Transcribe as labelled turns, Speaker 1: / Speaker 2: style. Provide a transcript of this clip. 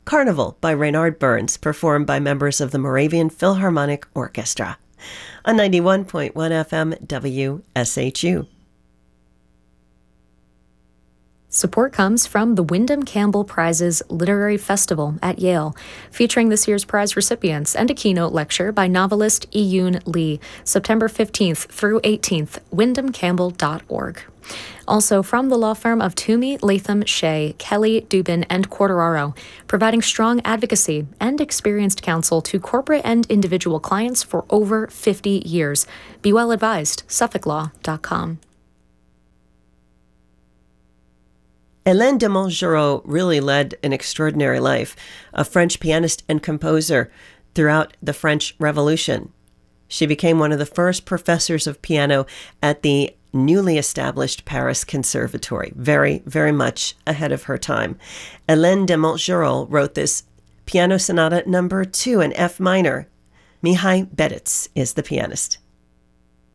Speaker 1: Carnival by Reynard Burns, performed by members of the Moravian Philharmonic Orchestra. On 91.1 FM WSHU.
Speaker 2: Support comes from the Wyndham Campbell Prizes Literary Festival at Yale, featuring this year's prize recipients and a keynote lecture by novelist Iyun Lee, September 15th through 18th, wyndhamcampbell.org. Also from the law firm of Toomey, Latham, Shea, Kelly, Dubin, and Quartararo, providing strong advocacy and experienced counsel to corporate and individual clients for over 50 years. Be well advised, SuffolkLaw.com.
Speaker 1: Hélène de Montgeroux really led an extraordinary life, a French pianist and composer throughout the French Revolution. She became one of the first professors of piano at the newly established Paris Conservatory, very, very much ahead of her time. Hélène de Montgeroux wrote this Piano Sonata No. 2 in F minor. Mihai Beditz is the pianist.